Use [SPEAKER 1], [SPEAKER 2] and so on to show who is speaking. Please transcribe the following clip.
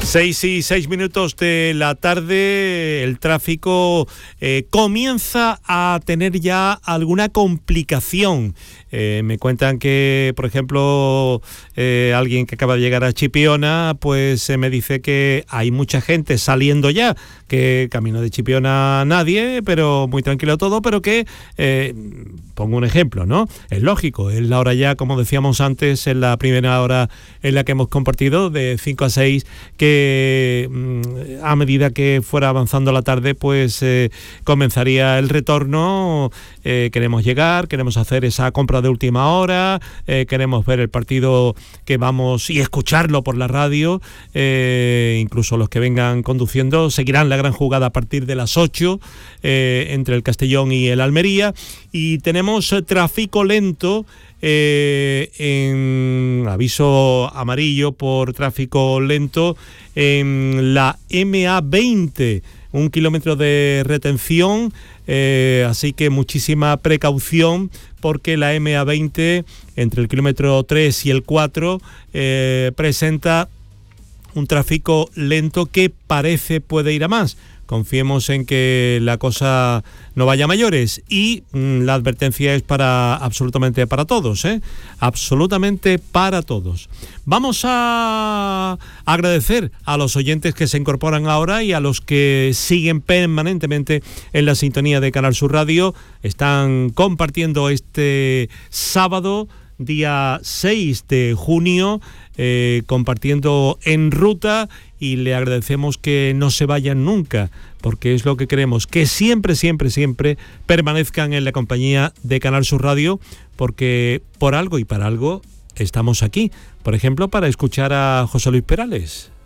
[SPEAKER 1] 6:06 de la tarde, el tráfico comienza a tener ya alguna complicación. Me cuentan que, por ejemplo, alguien que acaba de llegar a Chipiona, pues me dice que hay mucha gente saliendo ya, que camino de Chipiona nadie, pero muy tranquilo todo, pero que, pongo un ejemplo, ¿no? Es lógico, es la hora ya, como decíamos antes, en la primera hora en la que hemos compartido, de 5 a 6, que a medida que fuera avanzando la tarde, pues comenzaría el retorno. Queremos llegar, queremos hacer esa compra de última hora, queremos ver el partido que vamos y escucharlo por la radio, incluso los que vengan conduciendo seguirán la gran jugada a partir de las 8 entre el Castellón y el Almería, y tenemos tráfico lento en aviso amarillo por tráfico lento en la MA20, 1 kilómetro de retención, así que muchísima precaución, porque la MA20 entre el kilómetro 3 y el 4 presenta un tráfico lento que parece puede ir a más. Confiemos en que la cosa no vaya a mayores, y la advertencia es absolutamente para todos, absolutamente para todos. Vamos a agradecer a los oyentes que se incorporan ahora y a los que siguen permanentemente en la sintonía de Canal Sur Radio. Están compartiendo este sábado, día 6 de junio, compartiendo en ruta, y le agradecemos que no se vayan nunca, porque es lo que queremos, que siempre, siempre, siempre permanezcan en la compañía de Canal Sur Radio, porque por algo y para algo estamos aquí. Por ejemplo, para escuchar a José Luis Perales.